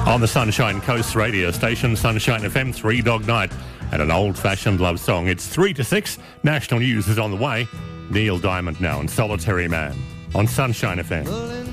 On the Sunshine Coast radio station, Sunshine FM, Three Dog Night, and an old-fashioned love song. It's 3 to 6. National news is on the way. Neil Diamond now and Solitary Man on Sunshine FM.